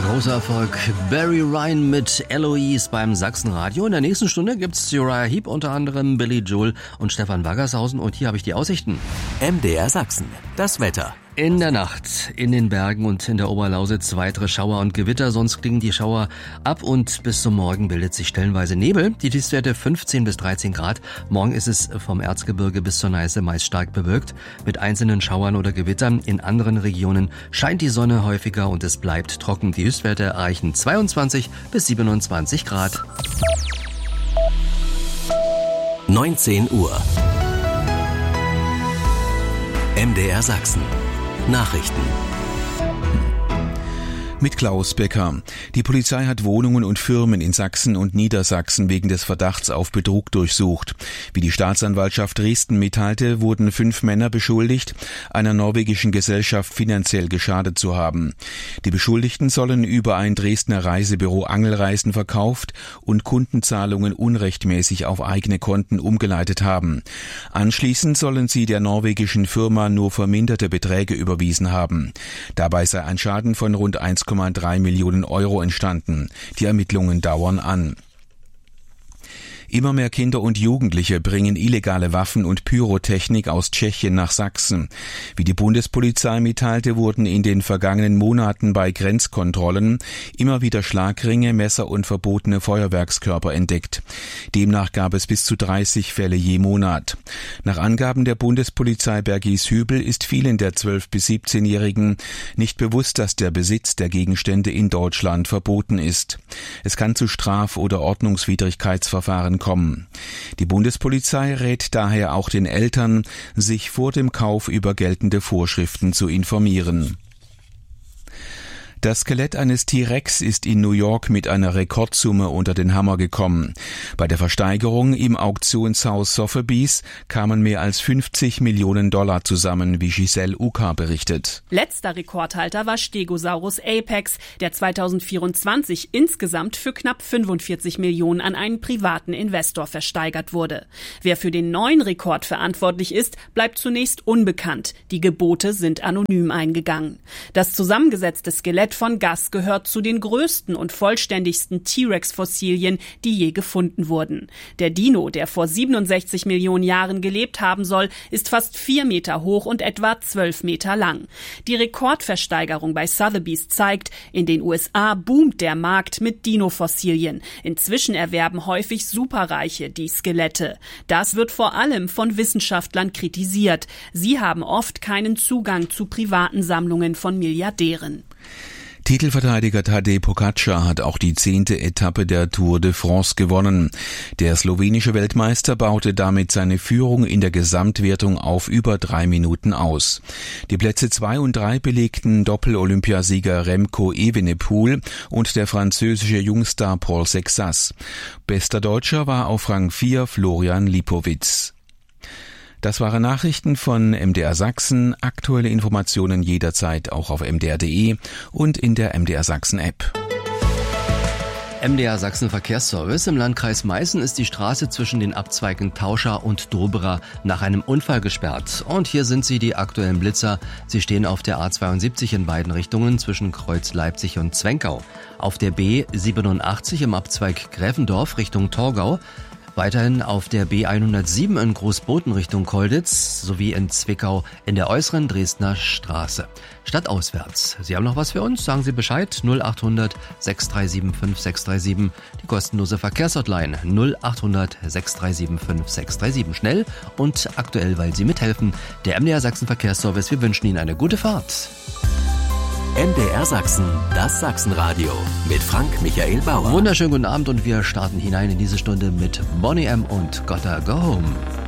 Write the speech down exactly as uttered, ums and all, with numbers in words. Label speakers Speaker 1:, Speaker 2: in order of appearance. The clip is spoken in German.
Speaker 1: Großer Erfolg. Barry Ryan mit Eloise beim Sachsenradio. In der nächsten Stunde gibt's Uriah Heep, unter anderem Billy Joel und Stefan Waggershausen. Und hier habe ich die Aussichten.
Speaker 2: M D R Sachsen. Das Wetter.
Speaker 1: In der Nacht in den Bergen und in der Oberlausitz weitere Schauer und Gewitter, sonst klingen die Schauer ab und bis zum Morgen bildet sich stellenweise Nebel. Die Tiefstwerte fünfzehn bis dreizehn Grad. Morgen ist es vom Erzgebirge bis zur Neiße meist stark bewölkt mit einzelnen Schauern oder Gewittern. In anderen Regionen scheint die Sonne häufiger und es bleibt trocken. Die Höchstwerte erreichen zweiundzwanzig bis siebenundzwanzig Grad.
Speaker 2: neunzehn Uhr. M D R Sachsen. Nachrichten.
Speaker 3: Mit Klaus Becker. Die Polizei hat Wohnungen und Firmen in Sachsen und Niedersachsen wegen des Verdachts auf Betrug durchsucht. Wie die Staatsanwaltschaft Dresden mitteilte, wurden fünf Männer beschuldigt, einer norwegischen Gesellschaft finanziell geschadet zu haben. Die Beschuldigten sollen über ein Dresdner Reisebüro Angelreisen verkauft und Kundenzahlungen unrechtmäßig auf eigene Konten umgeleitet haben. Anschließend sollen sie der norwegischen Firma nur verminderte Beträge überwiesen haben. Dabei sei ein Schaden von rund eins Komma drei Millionen Euro entstanden. Die Ermittlungen dauern an. Immer mehr Kinder und Jugendliche bringen illegale Waffen und Pyrotechnik aus Tschechien nach Sachsen. Wie die Bundespolizei mitteilte, wurden in den vergangenen Monaten bei Grenzkontrollen immer wieder Schlagringe, Messer und verbotene Feuerwerkskörper entdeckt. Demnach gab es bis zu dreißig Fälle je Monat. Nach Angaben der Bundespolizei Bergies-Hübel ist vielen der zwölf- bis siebzehnjährigen nicht bewusst, dass der Besitz der Gegenstände in Deutschland verboten ist. Es kann zu Straf- oder Ordnungswidrigkeitsverfahren kommen. Die Bundespolizei rät daher auch den Eltern, sich vor dem Kauf über geltende Vorschriften zu informieren. Das Skelett eines T-Rex ist in New York mit einer Rekordsumme unter den Hammer gekommen. Bei der Versteigerung im Auktionshaus Sotheby's kamen mehr als fünfzig Millionen Dollar zusammen, wie Giselle Uka berichtet.
Speaker 4: Letzter Rekordhalter war Stegosaurus Apex, der zweitausendvierundzwanzig insgesamt für knapp fünfundvierzig Millionen an einen privaten Investor versteigert wurde. Wer für den neuen Rekord verantwortlich ist, bleibt zunächst unbekannt. Die Gebote sind anonym eingegangen. Das zusammengesetzte Skelett von Gas gehört zu den größten und vollständigsten T-Rex-Fossilien, die je gefunden wurden. Der Dino, der vor siebenundsechzig Millionen Jahren gelebt haben soll, ist fast vier Meter hoch und etwa zwölf Meter lang. Die Rekordversteigerung bei Sotheby's zeigt, in den U S A boomt der Markt mit Dino-Fossilien. Inzwischen erwerben häufig Superreiche die Skelette. Das wird vor allem von Wissenschaftlern kritisiert. Sie haben oft keinen Zugang zu privaten Sammlungen von Milliardären.
Speaker 3: Titelverteidiger Tadej Pogačar hat auch die zehnte Etappe der Tour de France gewonnen. Der slowenische Weltmeister baute damit seine Führung in der Gesamtwertung auf über drei Minuten aus. Die Plätze zwei und drei belegten Doppel-Olympiasieger Remco Evenepoel und der französische Jungstar Paul Sexas. Bester Deutscher war auf Rang vier Florian Lipowitz. Das waren Nachrichten von M D R Sachsen. Aktuelle Informationen jederzeit auch auf m d r punkt d e und in der M D R Sachsen App.
Speaker 1: M D R Sachsen Verkehrsservice. Im Landkreis Meißen ist die Straße zwischen den Abzweigen Tauscha und Doberer nach einem Unfall gesperrt. Und hier sind sie, die aktuellen Blitzer. Sie stehen auf der A zweiundsiebzig in beiden Richtungen zwischen Kreuz Leipzig und Zwenkau. Auf der B siebenundachtzig im Abzweig Gräfendorf Richtung Torgau. Weiterhin auf der B hundertsieben in Großboden Richtung Kolditz sowie in Zwickau in der äußeren Dresdner Straße. Stadtauswärts. Sie haben noch was für uns? Sagen Sie Bescheid. null achthundert sechs drei sieben fünf sechs drei sieben. Die kostenlose Verkehrshotline null achthundert sechs drei sieben fünf sechs drei sieben. Schnell und aktuell, weil Sie mithelfen. Der M D R Sachsen Verkehrsservice. Wir wünschen Ihnen eine gute Fahrt.
Speaker 2: M D R Sachsen, das Sachsenradio mit Frank Michael Bauer.
Speaker 1: Wunderschönen guten Abend und wir starten hinein in diese Stunde mit Boney M. und Gotta Go Home.